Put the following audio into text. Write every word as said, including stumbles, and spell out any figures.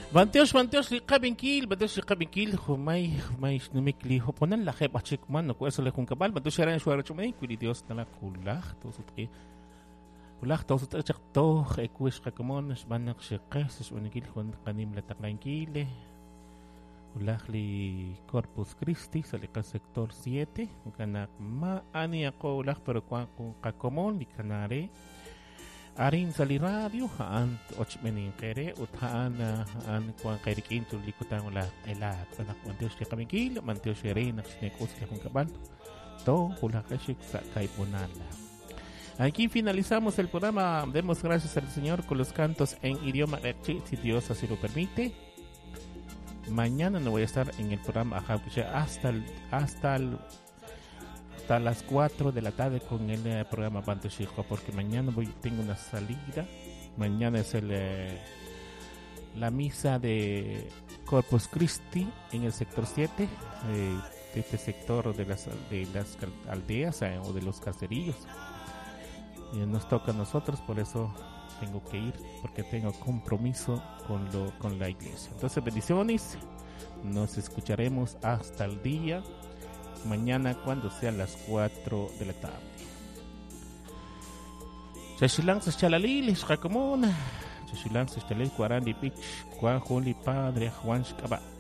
Banteos, banteos, liqa benkil, banteos liqa benkil, humay, humay, numikli, hoponan la jepa chikman, no kuesa le kunkabal, banteos yaran shuara chumay, kuli Dios na la kulach, tosutki. Kulach tosut achak to, ekuis kakamon, shbanak shekes, shbanikil hun kanim la takankile. Kulach li Corpus Christi, sa liqa sector siete, ukanak ma ani ako ulach pero kwa kakamon, li kanare. Arin sa radio haan ochmenin kere uthaan an kuan kerikin tu likutan ula elat anak mantios ke kamikil mantios rin nak snek usla kung kabal to hula kashik sa kaipunala. Aquí finalizamos el programa. Demos gracias al Señor con los cantos en idioma Erchi, si Dios así lo permite. Mañana no voy a estar en el programa hasta el, hasta el hasta las cuatro de la tarde con el eh, programa Bantu Chico, porque mañana voy, tengo una salida. Mañana es el, eh, la misa de Corpus Christi en el sector siete, eh, de este sector de las, de las aldeas eh, o de los caseríos. Y nos toca a nosotros, por eso tengo que ir, porque tengo compromiso con, lo, con la iglesia. Entonces, bendiciones. Nos escucharemos hasta el día mañana cuando sean las cuatro de la tarde. Chashilang sa chalalil, shkakamona. Chashilang sa chalalil, cuarandi pich, cuajuli padre, Juan Shkaba.